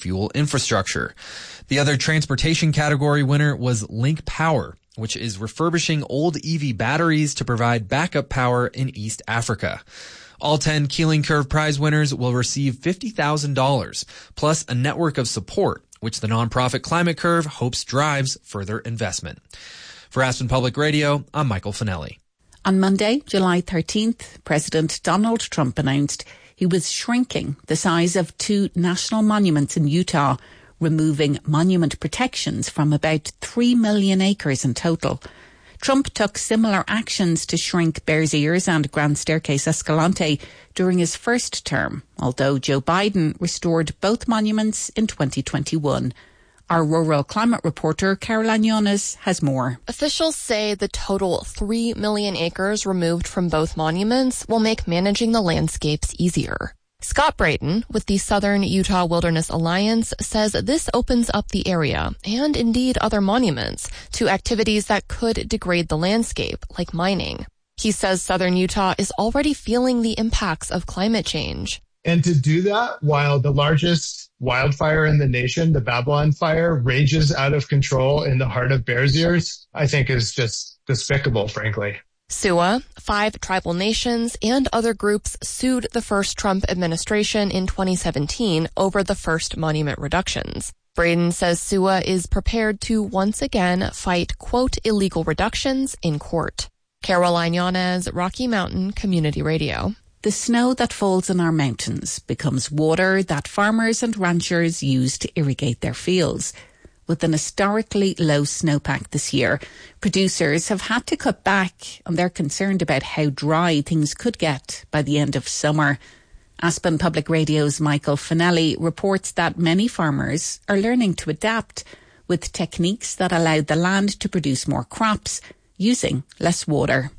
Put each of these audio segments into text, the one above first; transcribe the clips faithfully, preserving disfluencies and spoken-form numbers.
fuel infrastructure. The other transportation category winner was Link Power, which is refurbishing old E V batteries to provide backup power in East Africa. All ten Keeling Curve Prize winners will receive fifty thousand dollars, plus a network of support, which the nonprofit Climate Curve hopes drives further investment. For Aspen Public Radio, I'm Michael Finelli. On Monday, July thirteenth, President Donald Trump announced he was shrinking the size of two national monuments in Utah, removing monument protections from about three million acres in total. Trump took similar actions to shrink Bears Ears and Grand Staircase Escalante during his first term, although Joe Biden restored both monuments in twenty twenty-one. Our rural climate reporter, Caroline Yonas, has more. Officials say the total three million acres removed from both monuments will make managing the landscapes easier. Scott Brayton with the Southern Utah Wilderness Alliance says this opens up the area, and indeed other monuments, to activities that could degrade the landscape, like mining. He says Southern Utah is already feeling the impacts of climate change. And to do that while the largest wildfire in the nation, the Babylon Fire, rages out of control in the heart of Bears Ears, I think is just despicable, frankly. S U A, five tribal nations, and other groups sued the first Trump administration in twenty seventeen over the first monument reductions. Braden says S U A is prepared to once again fight, quote, illegal reductions in court. Caroline Yanez, Rocky Mountain Community Radio. The snow that falls in our mountains becomes water that farmers and ranchers use to irrigate their fields. With an historically low snowpack this year, producers have had to cut back, and they're concerned about how dry things could get by the end of summer. Aspen Public Radio's Michael Finelli reports that many farmers are learning to adapt with techniques that allow the land to produce more crops using less water.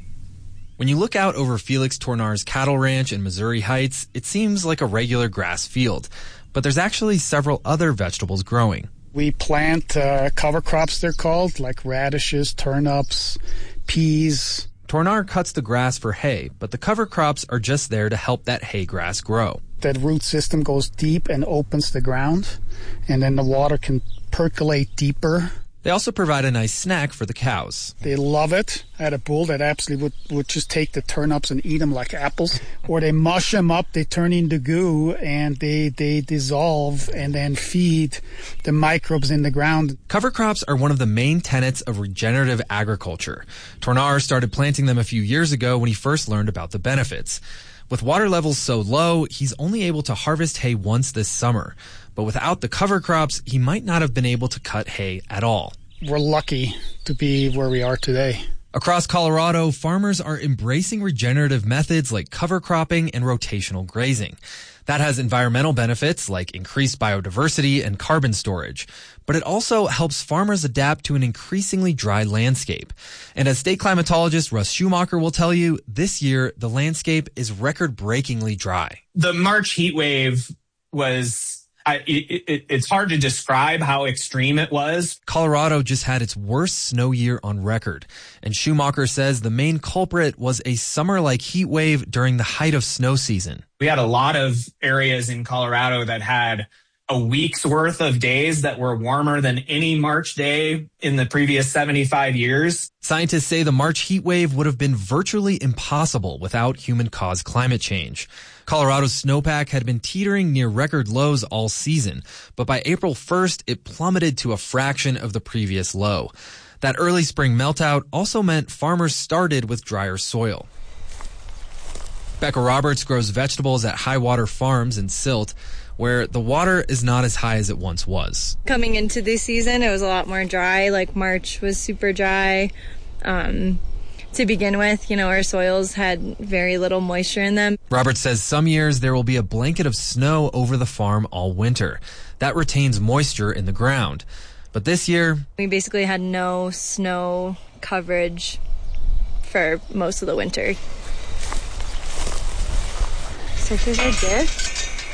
When you look out over Felix Tornar's cattle ranch in Missouri Heights, it seems like a regular grass field. But there's actually several other vegetables growing. We plant uh, cover crops, they're called, like radishes, turnips, peas. Tornar cuts the grass for hay, but the cover crops are just there to help that hay grass grow. That root system goes deep and opens the ground, and then the water can percolate deeper. They also provide a nice snack for the cows. They love it. I had a bull that absolutely would, would just take the turnips and eat them like apples. Or they mush them up, they turn into goo, and they, they dissolve and then feed the microbes in the ground. Cover crops are one of the main tenets of regenerative agriculture. Tornar started planting them a few years ago when he first learned about the benefits. With water levels so low, he's only able to harvest hay once this summer. But without the cover crops, he might not have been able to cut hay at all. We're lucky to be where we are today. Across Colorado, farmers are embracing regenerative methods like cover cropping and rotational grazing. That has environmental benefits like increased biodiversity and carbon storage. But it also helps farmers adapt to an increasingly dry landscape. And as state climatologist Russ Schumacher will tell you, this year the landscape is record-breakingly dry. The March heat wave was... I, it, it, it's hard to describe how extreme it was. Colorado just had its worst snow year on record. And Schumacher says the main culprit was a summer-like heat wave during the height of snow season. We had a lot of areas in Colorado that had a week's worth of days that were warmer than any March day in the previous seventy-five years. Scientists say the March heat wave would have been virtually impossible without human-caused climate change. Colorado's snowpack had been teetering near record lows all season, but by April first, it plummeted to a fraction of the previous low. That early spring meltdown also meant farmers started with drier soil. Becca Roberts grows vegetables at Highwater Farms in Silt, where the water is not as high as it once was. Coming into this season, it was a lot more dry. Like March was super dry. Um, to begin with, you know, our soils had very little moisture in them. Roberts says some years there will be a blanket of snow over the farm all winter. That retains moisture in the ground. But this year, we basically had no snow coverage for most of the winter. So here's our ditch.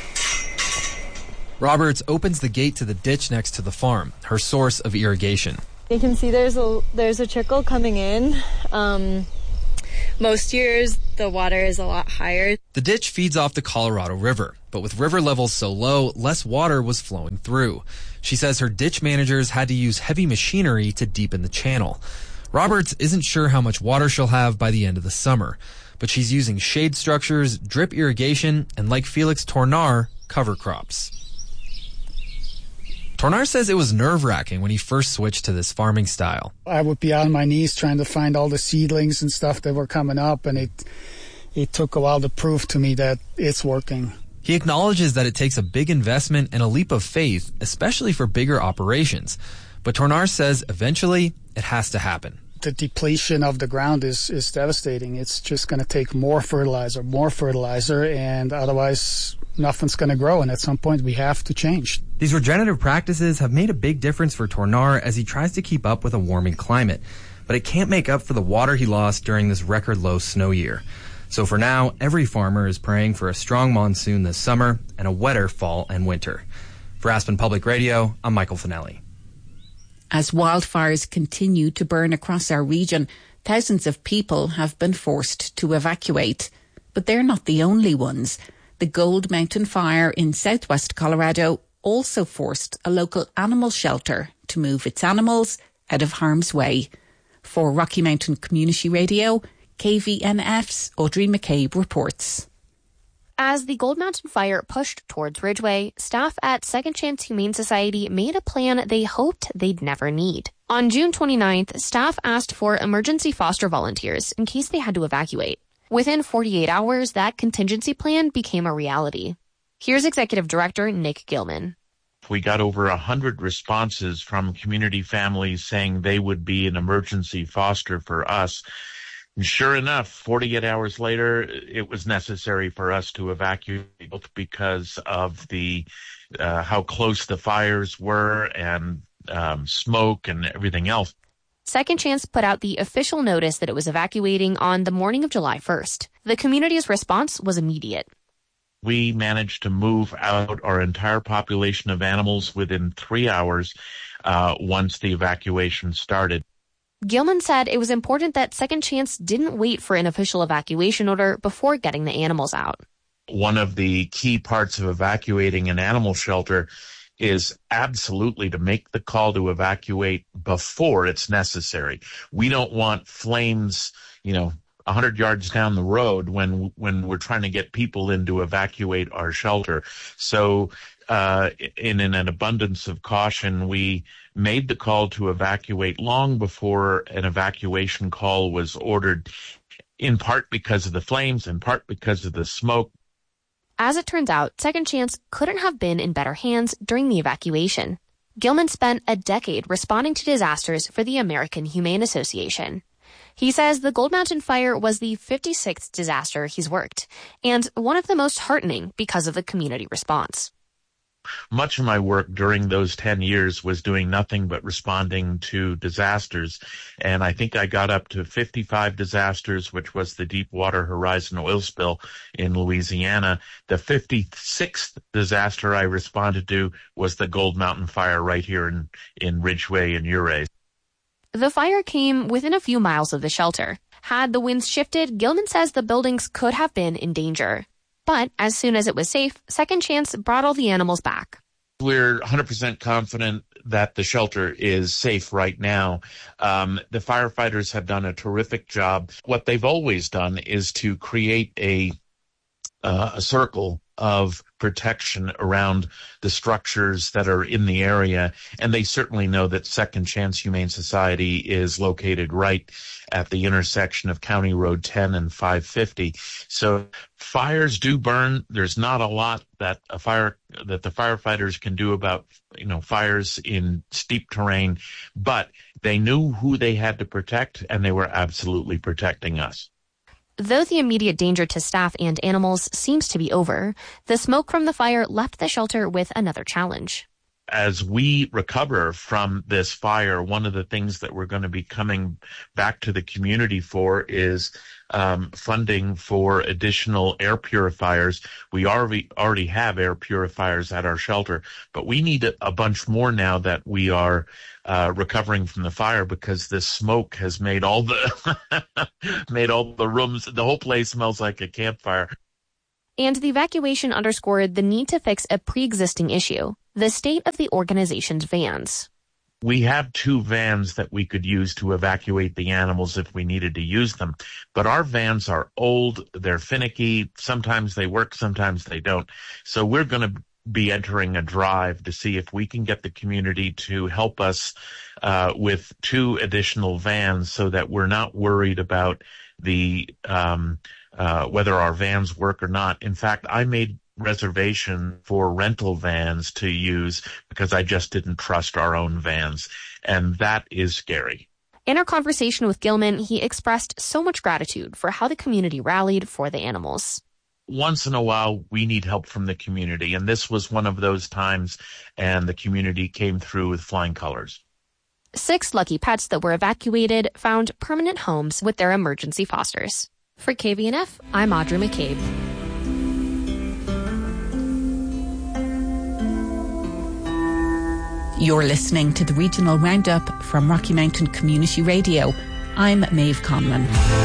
Roberts opens the gate to the ditch next to the farm, her source of irrigation. You can see there's a there's a trickle coming in. Um, most years, the water is a lot higher. The ditch feeds off the Colorado River. But with river levels so low, less water was flowing through. She says her ditch managers had to use heavy machinery to deepen the channel. Roberts isn't sure how much water she'll have by the end of the summer, but she's using shade structures, drip irrigation, and like Felix Tornar, cover crops. Tornar says it was nerve-wracking when he first switched to this farming style. I would be on my knees trying to find all the seedlings and stuff that were coming up, and it it took a while to prove to me that it's working. He acknowledges that it takes a big investment and a leap of faith, especially for bigger operations. But Tornar says eventually it has to happen. The depletion of the ground is, is devastating. It's just going to take more fertilizer, more fertilizer, and otherwise nothing's going to grow. And at some point, we have to change. These regenerative practices have made a big difference for Tornar as he tries to keep up with a warming climate. But it can't make up for the water he lost during this record low snow year. So for now, every farmer is praying for a strong monsoon this summer and a wetter fall and winter. For Aspen Public Radio, I'm Michael Finelli. As wildfires continue to burn across our region, thousands of people have been forced to evacuate. But they're not the only ones. The Gold Mountain Fire in southwest Colorado also forced a local animal shelter to move its animals out of harm's way. For Rocky Mountain Community Radio, K V N F's Audrey McCabe reports. As the Gold Mountain Fire pushed towards Ridgway, staff at Second Chance Humane Society made a plan they hoped they'd never need. On June twenty-ninth, staff asked for emergency foster volunteers in case they had to evacuate. Within forty-eight hours, that contingency plan became a reality. Here's Executive Director Nick Gilman. We got over one hundred responses from community families saying they would be an emergency foster for us. And sure enough, forty-eight hours later, it was necessary for us to evacuate because of the uh, how close the fires were and um, smoke and everything else. Second Chance put out the official notice that it was evacuating on the morning of July first. The community's response was immediate. We managed to move out our entire population of animals within three hours uh, once the evacuation started. Gilman said it was important that Second Chance didn't wait for an official evacuation order before getting the animals out. One of the key parts of evacuating an animal shelter is absolutely to make the call to evacuate before it's necessary. We don't want flames, you know, one hundred yards down the road when when we're trying to get people in to evacuate our shelter. So uh, in, in an abundance of caution, we made the call to evacuate long before an evacuation call was ordered, in part because of the flames, in part because of the smoke. As it turns out, Second Chance couldn't have been in better hands during the evacuation. Gilman spent a decade responding to disasters for the American Humane Association. He says the Gold Mountain Fire was the fifty-sixth disaster he's worked, and one of the most heartening because of the community response. Much of my work during those ten years was doing nothing but responding to disasters. And I think I got up to fifty-five disasters, which was the Deepwater Horizon oil spill in Louisiana. The fifty-sixth disaster I responded to was the Gold Mountain Fire right here in, in Ridgway and Ouray. The fire came within a few miles of the shelter. Had the winds shifted, Gilman says the buildings could have been in danger. But as soon as it was safe, Second Chance brought all the animals back. We're one hundred percent confident that the shelter is safe right now. Um, the firefighters have done a terrific job. What they've always done is to create a uh, a circle of protection around the structures that are in the area. And they certainly know that Second Chance Humane Society is located right at the intersection of County Road ten and five fifty. So fires do burn. There's not a lot that a fire, that the firefighters can do about, you know, fires in steep terrain, but they knew who they had to protect, and they were absolutely protecting us. Though the immediate danger to staff and animals seems to be over, the smoke from the fire left the shelter with another challenge. As we recover from this fire, one of the things that we're going to be coming back to the community for is um, funding for additional air purifiers. We already already have air purifiers at our shelter, but we need a, a bunch more now that we are uh, recovering from the fire, because this smoke has made all the made all the rooms, the whole place smells like a campfire. And the evacuation underscored the need to fix a pre-existing issue, the state of the organization's vans. We have two vans that we could use to evacuate the animals if we needed to use them. But our vans are old, they're finicky, sometimes they work, sometimes they don't. So we're going to be entering a drive to see if we can get the community to help us uh, with two additional vans so that we're not worried about the um, uh, whether our vans work or not. In fact, I made reservation for rental vans to use because I just didn't trust our own vans. And that is scary. In our conversation with Gilman, he expressed so much gratitude for how the community rallied for the animals. Once in a while, we need help from the community. And this was one of those times, and the community came through with flying colors. Six lucky pets that were evacuated found permanent homes with their emergency fosters. For K V N F, I'm Audrey McCabe. You're listening to the Regional Roundup from Rocky Mountain Community Radio. I'm Maeve Conlon.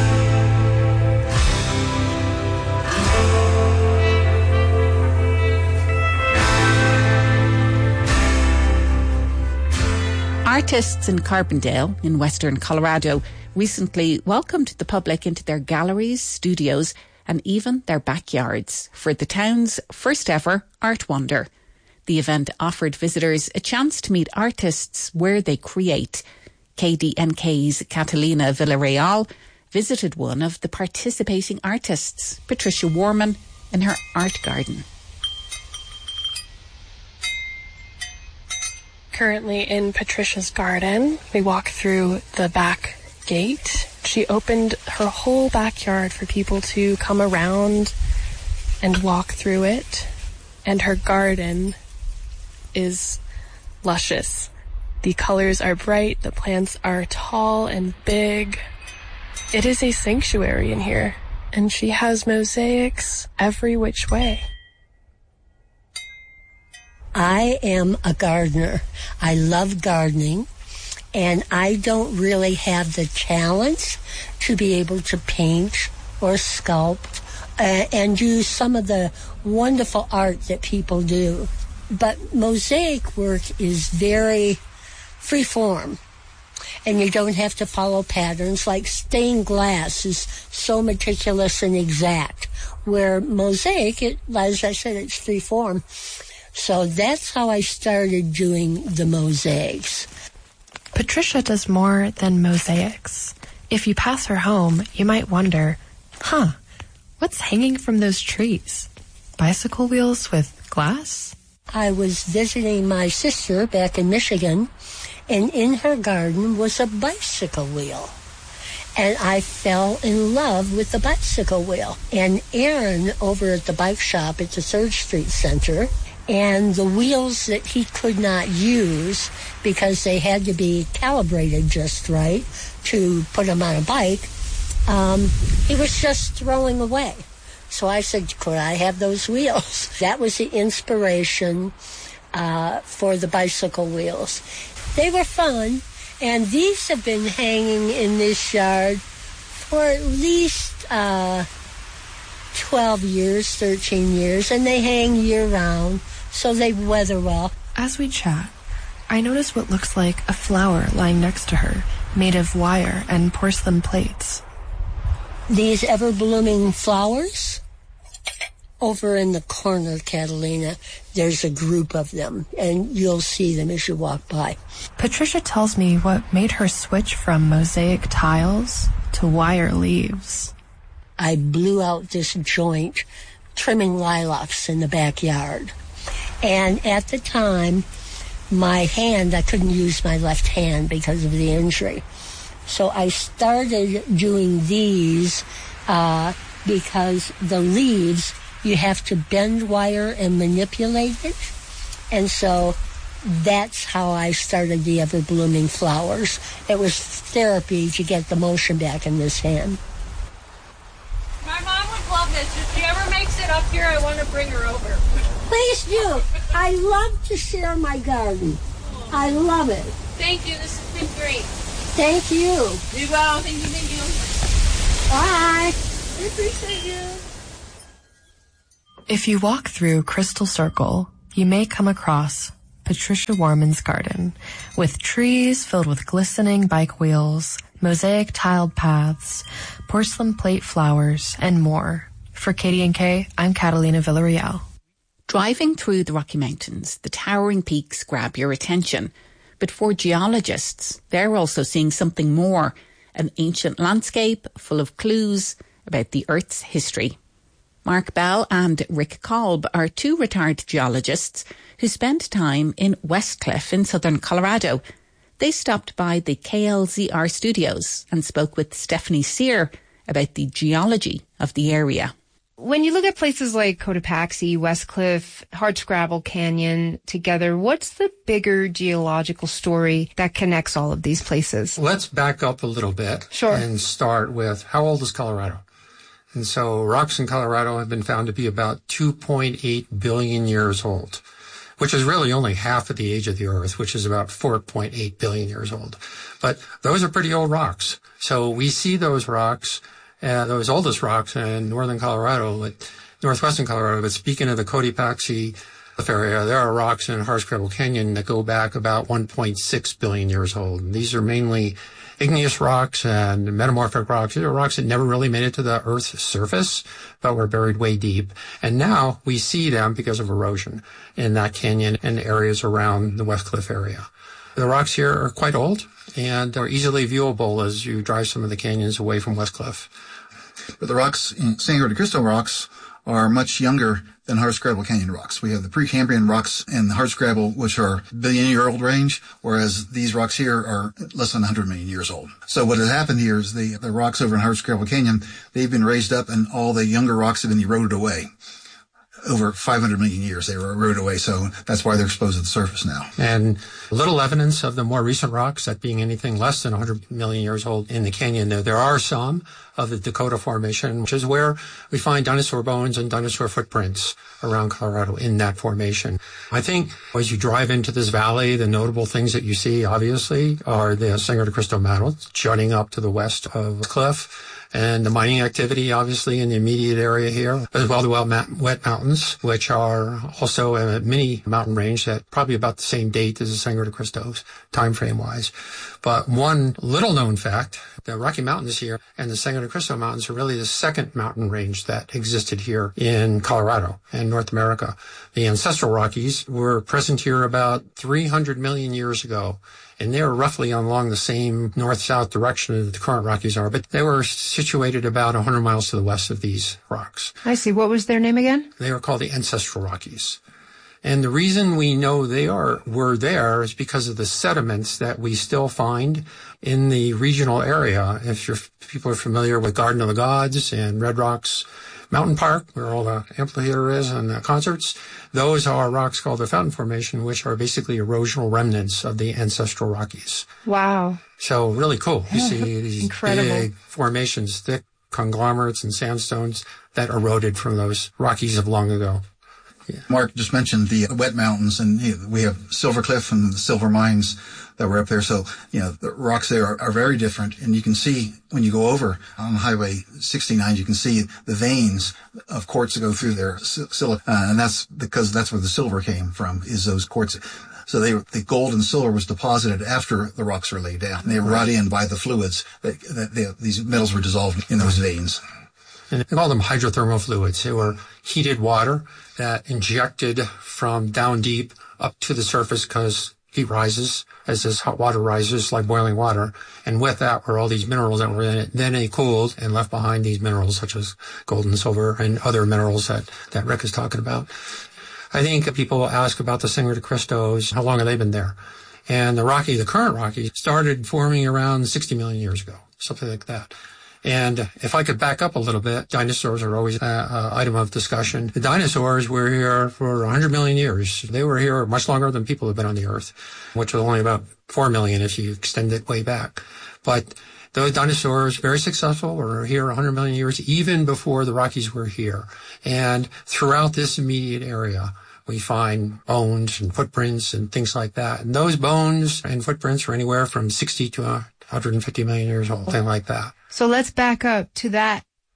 Artists in Carbondale, in western Colorado, recently welcomed the public into their galleries, studios, and even their backyards for the town's first ever Art Wonder. The event offered visitors a chance to meet artists where they create. K D N K's Catalina Villarreal visited one of the participating artists, Patricia Warman, in her art garden. Currently in Patricia's garden, we walk through the back gate. She opened her whole backyard for people to come around and walk through it. And her garden is luscious. The colors are bright, the plants are tall and big. It is a sanctuary in here, and she has mosaics every which way. I am a gardener. I love gardening, and I don't really have the talent to be able to paint or sculpt uh, and do some of the wonderful art that people do. But mosaic work is very free form, and you don't have to follow patterns. Like stained glass is so meticulous and exact, where mosaic, it, as I said, it's free form. So that's how I started doing the mosaics. Patricia does more than mosaics. If you pass her home, you might wonder, huh, what's hanging from those trees? Bicycle wheels with glass? I was visiting my sister back in Michigan, and in her garden was a bicycle wheel. And I fell in love with the bicycle wheel. And Aaron, over at the bike shop at the Third Street Center, and the wheels that he could not use because they had to be calibrated just right to put them on a bike, um, he was just throwing away. So I said, could I have those wheels? That was the inspiration uh, for the bicycle wheels. They were fun, and these have been hanging in this yard for at least uh, twelve years, thirteen years, and they hang year-round, so they weather well. As we chat, I notice what looks like a flower lying next to her, made of wire and porcelain plates. These ever-blooming flowers, over in the corner, Catalina, there's a group of them, and you'll see them as you walk by. Patricia tells me what made her switch from mosaic tiles to wire leaves. I blew out this joint trimming lilacs in the backyard. And at the time, my hand, I couldn't use my left hand because of the injury. So I started doing these uh, because the leaves, you have to bend wire and manipulate it. And so that's how I started the ever-blooming flowers. It was therapy to get the motion back in this hand. My mom would love this. If she ever makes it up here, I want to bring her over. Please do. I love to share my garden. I love it. Thank you. This has been great. Thank you. Be well. Thank you. Thank you. Bye. I appreciate you. If you walk through Crystal Circle, you may come across Patricia Warman's garden, with trees filled with glistening bike wheels, mosaic tiled paths, porcelain plate flowers, and more. For K D N K, I'm Catalina Villarreal. Driving through the Rocky Mountains, the towering peaks grab your attention. But for geologists, they're also seeing something more, an ancient landscape full of clues about the Earth's history. Mark Bell and Rick Kolb are two retired geologists who spent time in Westcliff in southern Colorado. They stopped by the K L Z R studios and spoke with Stephanie Sear about the geology of the area. When you look at places like Cotopaxi, Westcliff, Hardscrabble Canyon together, what's the bigger geological story that connects all of these places? Let's back up a little bit sure. and start with how old is Colorado? And so rocks in Colorado have been found to be about two point eight billion years old, which is really only half of the age of the Earth, which is about four point eight billion years old. But those are pretty old rocks. So we see those rocks, uh, those oldest rocks in northern Colorado, but northwestern Colorado. But speaking of the Cotopaxi area, there are rocks in Hardscrabble Canyon that go back about one point six billion years old. And these are mainly igneous rocks and metamorphic rocks. These are rocks that never really made it to the Earth's surface, but were buried way deep. And now we see them because of erosion in that canyon and areas around the Westcliff area. The rocks here are quite old and are easily viewable as you drive some of the canyons away from Westcliff. But the rocks in Sangre de Cristo rocks are much younger than Hardscrabble Canyon rocks. We have the Precambrian rocks and the Hardscrabble, which are billion-year-old range, whereas these rocks here are less than one hundred million years old. So what has happened here is the, the rocks over in Hardscrabble Canyon, they've been raised up and all the younger rocks have been eroded away. Over five hundred million years they were eroded away, so that's why they're exposed to the surface now. And little evidence of the more recent rocks, that being anything less than one hundred million years old in the canyon. There, there are some of the Dakota Formation, which is where we find dinosaur bones and dinosaur footprints around Colorado in that formation. I think as you drive into this valley, the notable things that you see, obviously, are the Sangre de Cristo Mountains jutting up to the west of the cliff, and the mining activity, obviously, in the immediate area here, as well the Wet Mountains, which are also a mini mountain range that probably about the same date as the Sangre de Cristos, time frame wise. But one little known fact, the Rocky Mountains here and the Sangre de Cristo Mountains are really the second mountain range that existed here in Colorado and North America. The ancestral Rockies were present here about three hundred million years ago. And they were roughly along the same north-south direction that the current Rockies are, but they were situated about one hundred miles to the west of these rocks. I see. What was their name again? They were called the Ancestral Rockies. And the reason we know they are were there is because of the sediments that we still find in the regional area. If you're, people are familiar with Garden of the Gods and Red Rocks Mountain Park, where all the amphitheater is and the concerts, those are rocks called the Fountain Formation, which are basically erosional remnants of the Ancestral Rockies. Wow. So really cool. You see these Incredible. big formations, thick conglomerates and sandstones that eroded from those Rockies of long ago. Yeah. Mark just mentioned the Wet Mountains, and you know, we have Silver Cliff and the silver mines that were up there. So, you know, the rocks there are, are very different. And you can see when you go over on Highway sixty-nine, you can see the veins of quartz that go through there. Uh, and that's because that's where the silver came from, is those quartz. So they, the gold and silver was deposited after the rocks were laid down. And they were brought in by the fluids that, that they, these metals were dissolved in those veins. And they call them hydrothermal fluids. They were heated water that injected from down deep up to the surface because heat rises as this hot water rises like boiling water. And with that were all these minerals that were in it. Then they cooled and left behind these minerals such as gold and silver and other minerals that, that Rick is talking about. I think people ask about the Sangre de Cristos, how long have they been there? And the Rocky, the current Rocky, started forming around sixty million years ago, something like that. And if I could back up a little bit, dinosaurs are always an item of discussion. The dinosaurs were here for one hundred million years. They were here much longer than people have been on the Earth, which was only about four million if you extend it way back. But those dinosaurs, very successful, were here one hundred million years, even before the Rockies were here. And throughout this immediate area, we find bones and footprints and things like that. And those bones and footprints are anywhere from sixty to one hundred fifty million years old, something like that. So let's back up to that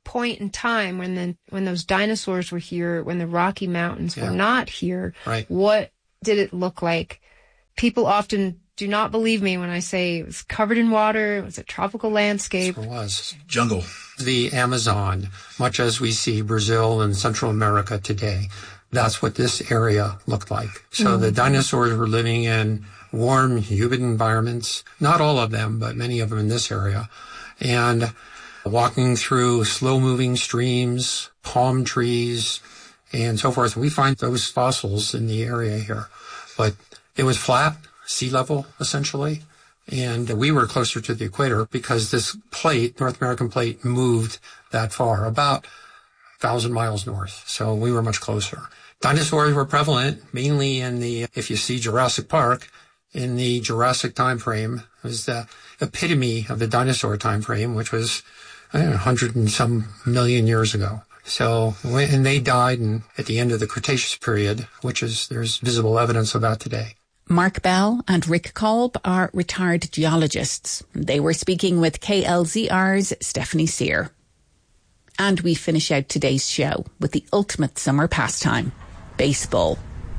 point in time when the when those dinosaurs were here, when the Rocky Mountains Yeah. were not here, Right. what did it look like? People often do not believe me when I say it was covered in water, it was a tropical landscape. It was. Jungle. The Amazon, much as we see Brazil and Central America today, that's what this area looked like. So Mhm. the dinosaurs were living in warm, humid environments. Not all of them, but many of them in this area. And walking through slow-moving streams, palm trees, and so forth. We find those fossils in the area here. But it was flat, sea level, essentially. And we were closer to the equator because this plate, North American plate, moved that far, about a thousand miles north. So we were much closer. Dinosaurs were prevalent, mainly in the, if you see Jurassic Park, in the Jurassic time frame. It was the epitome of the dinosaur time frame, which was I don't know, a hundred and some million years ago. So, when, and they died in, at the end of the Cretaceous period, which is, there's visible evidence of that today. Mark Bell and Rick Kolb are retired geologists. They were speaking with K L Z R's Stephanie Sear. And we finish out today's show with the ultimate summer pastime, baseball.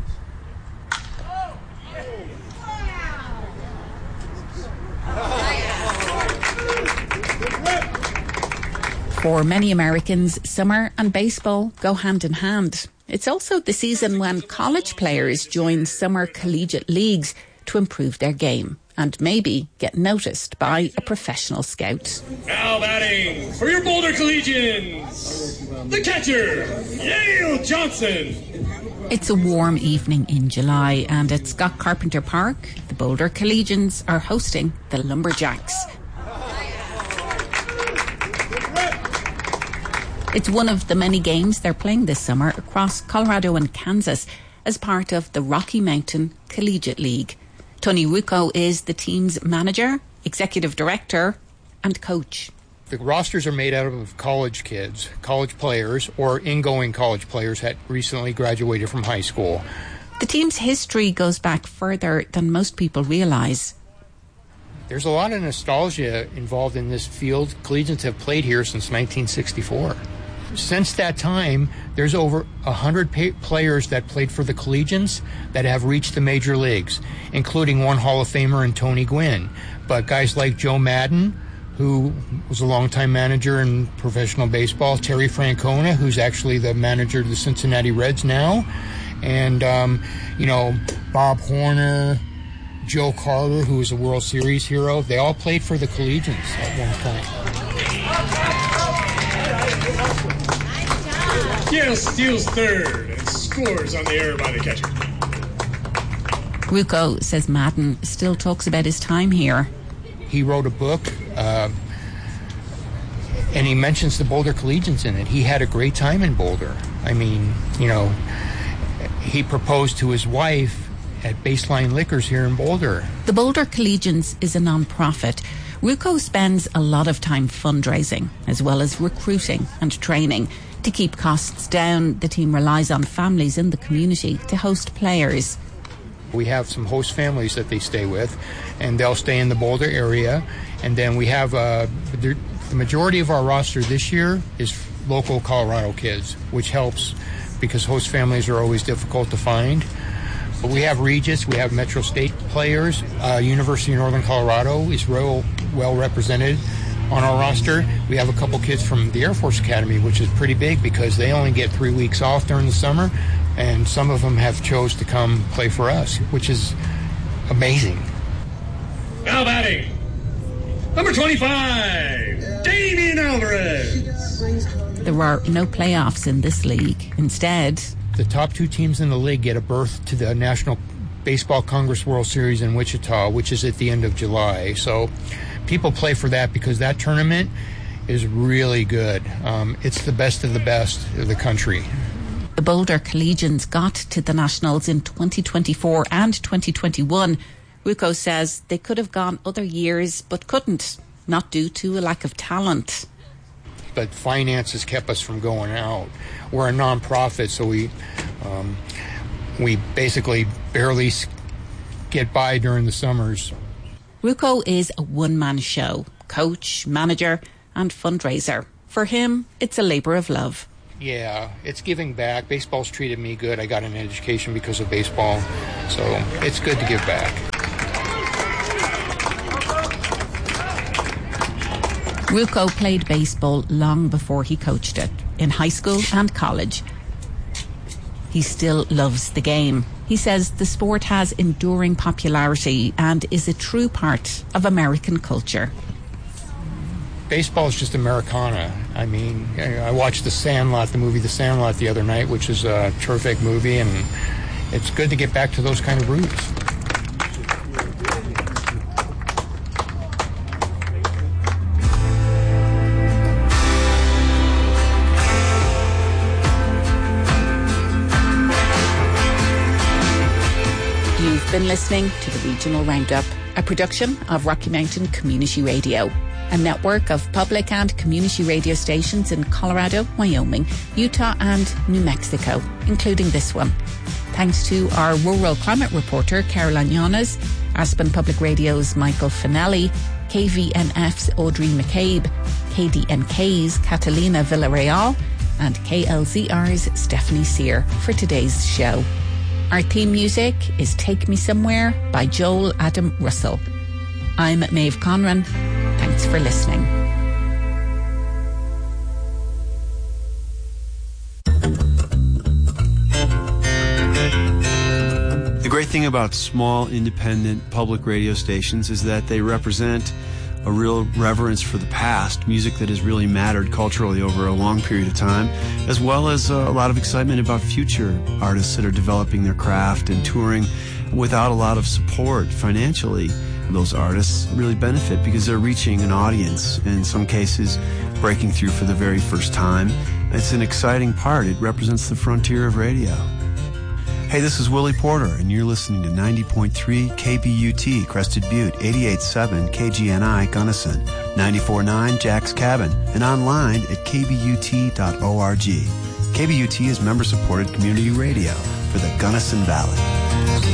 For many Americans, summer and baseball go hand in hand. It's also the season when college players join summer collegiate leagues to improve their game and maybe get noticed by a professional scout. Now batting for your Boulder Collegians, the catcher, Yale Johnson. It's a warm evening in July and at Scott Carpenter Park, the Boulder Collegians are hosting the Lumberjacks. It's one of the many games they're playing this summer across Colorado and Kansas as part of the Rocky Mountain Collegiate League. Tony Ruocco is the team's manager, executive director, and coach. The rosters are made out of college kids, college players, or ingoing college players that recently graduated from high school. The team's history goes back further than most people realise. There's a lot of nostalgia involved in this field. Collegians have played here since nineteen sixty-four. Since that time, there's over one hundred pay- players that played for the Collegians that have reached the major leagues, including one Hall of Famer in Tony Gwynn. But guys like Joe Madden, who was a longtime manager in professional baseball, Terry Francona, who's actually the manager of the Cincinnati Reds now, and, um, you know, Bob Horner, Joe Carter, who was a World Series hero. They all played for the Collegians at one point. Yale steals third and scores on the error by the catcher. Ruocco says Madden still talks about his time here. He wrote a book, uh, and he mentions the Boulder Collegians in it. He had a great time in Boulder. I mean, you know, he proposed to his wife at Baseline Liquors here in Boulder. The Boulder Collegians is a non-profit. Ruocco spends a lot of time fundraising, as well as recruiting and training. To keep costs down, the team relies on families in the community to host players. We have some host families that they stay with, and they'll stay in the Boulder area. And then we have uh, the majority of our roster this year is local Colorado kids, which helps because host families are always difficult to find. But we have Regis, we have Metro State players. Uh, University of Northern Colorado is real well represented on our roster. We have a couple kids from the Air Force Academy, which is pretty big because they only get three weeks off during the summer, and some of them have chose to come play for us, which is amazing. Now batting, number twenty-five, Damian Alvarez. There are no playoffs in this league. Instead, the top two teams in the league get a berth to the National Baseball Congress World Series in Wichita, which is at the end of July. So people play for that because that tournament is really good. Um, it's the best of the best of the country. The Boulder Collegians got to the Nationals in twenty twenty-four and twenty twenty-one. Ruocco says they could have gone other years, but couldn't, not due to a lack of talent. But finances kept us from going out. We're a non-profit, so we um, we basically barely get by during the summers. Ruocco is a one-man show, coach, manager and fundraiser. For him, it's a labor of love. Yeah, it's giving back. Baseball's treated me good. I got an education because of baseball, so it's good to give back. Ruocco played baseball long before he coached it, in high school and college. He still loves the game. He says the sport has enduring popularity and is a true part of American culture. Baseball is just Americana. I mean, I watched The Sandlot, the movie The Sandlot the other night, which is a terrific movie, and it's good to get back to those kind of roots. You've been listening to the Regional Roundup, a production of Rocky Mountain Community Radio, a network of public and community radio stations in Colorado, Wyoming, Utah and New Mexico, including this one. Thanks to our rural climate reporter, Caroline Llanes, Aspen Public Radio's Michael Finelli, K V N F's Audrey McCabe, K D N K's Catalina Villarreal, and K L Z R's Stephanie Sear for today's show. Our theme music is Take Me Somewhere by Joel Adam Russell. I'm Maeve Conran. Thanks for listening. The great thing about small, independent public radio stations is that they represent a real reverence for the past, music that has really mattered culturally over a long period of time, as well as uh, a lot of excitement about future artists that are developing their craft and touring without a lot of support financially. Those artists really benefit because they're reaching an audience, in some cases breaking through for the very first time. It's an exciting part. It represents the frontier of radio. Hey, this is Willie Porter, and you're listening to ninety point three K B U T Crested Butte, eighty-eight point seven K G N I Gunnison, ninety-four point nine Jack's Cabin, and online at k b u t dot org. K B U T is member-supported community radio for the Gunnison Valley.